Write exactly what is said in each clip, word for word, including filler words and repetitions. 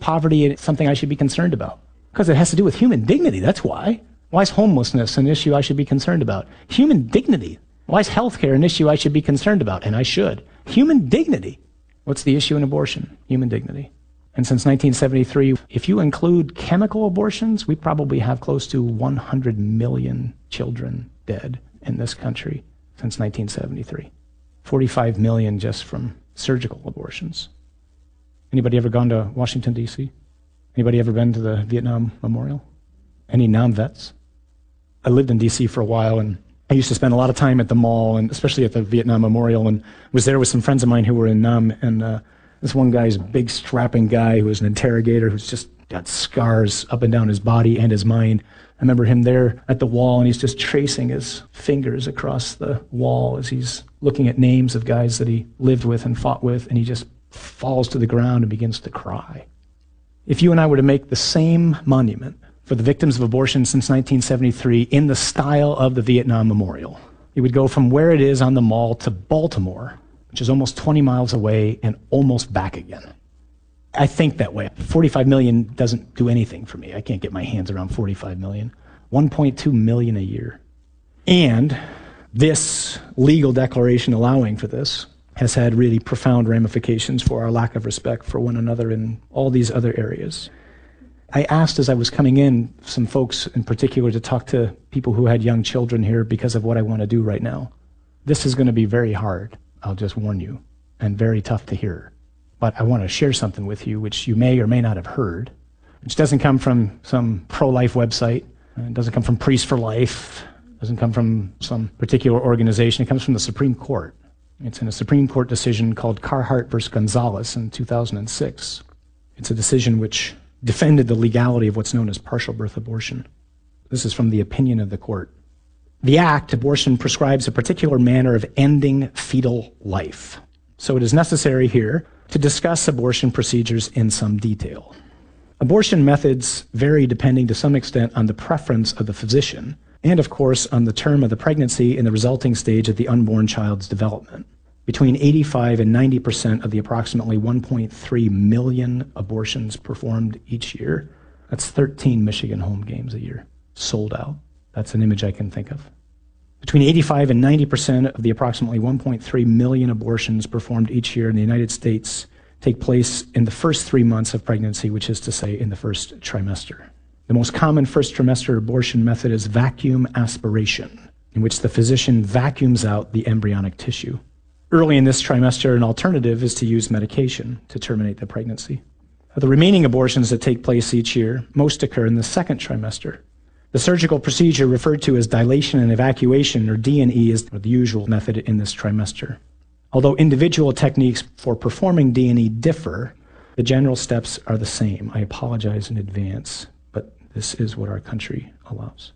poverty something I should be concerned about? Because it has to do with human dignity, that's why. Why is homelessness an issue I should be concerned about? Human dignity. Why is healthcare an issue I should be concerned about? And I should. Human dignity. What's the issue in abortion? Human dignity. And since nineteen seventy-three, if you include chemical abortions, we probably have close to one hundred million children dead in this country since nineteen seventy-three. forty-five million just from surgical abortions. Anybody ever gone to Washington, D C? Anybody ever been to the Vietnam Memorial? Any non-vets? I lived in D C for a while, and I used to spend a lot of time at the mall, and especially at the Vietnam Memorial, and was there with some friends of mine who were in Nam, and uh, this one guy's a big, strapping guy who was an interrogator who's just got scars up and down his body and his mind. I remember him there at the wall, and he's just tracing his fingers across the wall as he's looking at names of guys that he lived with and fought with, and he just falls to the ground and begins to cry. If you and I were to make the same monument for the victims of abortion since nineteen seventy-three in the style of the Vietnam Memorial, it would go from where it is on the mall to Baltimore, which is almost twenty miles away, and almost back again. I think that way. forty-five million doesn't do anything for me. I can't get my hands around forty-five million. one point two million a year. And this legal declaration allowing for this has had really profound ramifications for our lack of respect for one another in all these other areas. I asked as I was coming in some folks in particular to talk to people who had young children here because of what I want to do right now. This is going to be very hard, I'll just warn you, and very tough to hear. But I want to share something with you which you may or may not have heard, which doesn't come from some pro-life website. It doesn't come from Priests for Life. It doesn't come from some particular organization. It comes from the Supreme Court. It's in a Supreme Court decision called Carhart versus Gonzalez in two thousand six. It's a decision which defended the legality of what's known as partial birth abortion. This is from the opinion of the court. The act, abortion, prescribes a particular manner of ending fetal life. So it is necessary here to discuss abortion procedures in some detail. Abortion methods vary depending to some extent on the preference of the physician, and of course on the term of the pregnancy and the resulting stage of the unborn child's development. Between eighty-five and ninety percent of the approximately one point three million abortions performed each year, that's thirteen Michigan home games a year, sold out. That's an image I can think of. Between eighty-five and ninety percent of the approximately one point three million abortions performed each year in the United States take place in the first three months of pregnancy, which is to say in the first trimester. The most common first trimester abortion method is vacuum aspiration, in which the physician vacuums out the embryonic tissue. Early in this trimester, an alternative is to use medication to terminate the pregnancy. Of the remaining abortions that take place each year, most occur in the second trimester. The surgical procedure referred to as dilation and evacuation, or D and E, is the usual method in this trimester. Although individual techniques for performing D and E differ, the general steps are the same. I apologize in advance, but this is what our country allows.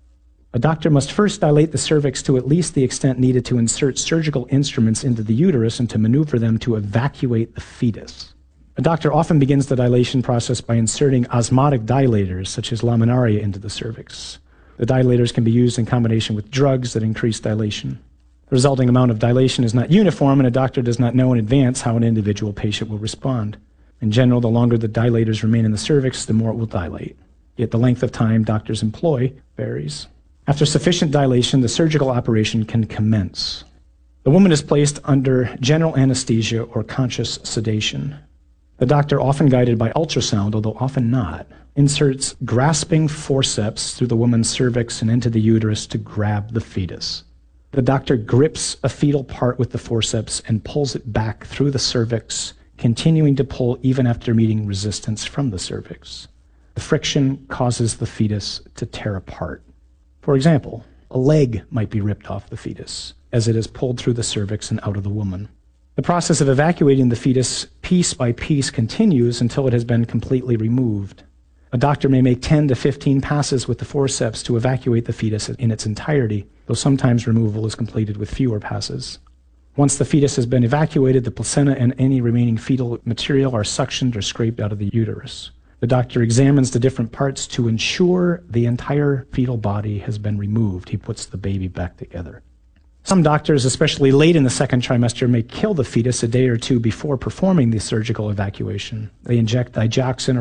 A doctor must first dilate the cervix to at least the extent needed to insert surgical instruments into the uterus and to maneuver them to evacuate the fetus. A doctor often begins the dilation process by inserting osmotic dilators, such as laminaria, into the cervix. The dilators can be used in combination with drugs that increase dilation. The resulting amount of dilation is not uniform, and a doctor does not know in advance how an individual patient will respond. In general, the longer the dilators remain in the cervix, the more it will dilate. Yet the length of time doctors employ varies. After sufficient dilation, the surgical operation can commence. The woman is placed under general anesthesia or conscious sedation. The doctor, often guided by ultrasound, although often not, inserts grasping forceps through the woman's cervix and into the uterus to grab the fetus. The doctor grips a fetal part with the forceps and pulls it back through the cervix, continuing to pull even after meeting resistance from the cervix. The friction causes the fetus to tear apart. For example, a leg might be ripped off the fetus as it is pulled through the cervix and out of the woman. The process of evacuating the fetus piece by piece continues until it has been completely removed. A doctor may make ten to fifteen passes with the forceps to evacuate the fetus in its entirety, though sometimes removal is completed with fewer passes. Once the fetus has been evacuated, the placenta and any remaining fetal material are suctioned or scraped out of the uterus. The doctor examines the different parts to ensure the entire fetal body has been removed. He puts the baby back together. Some doctors, especially late in the second trimester, may kill the fetus a day or two before performing the surgical evacuation. They inject digoxin or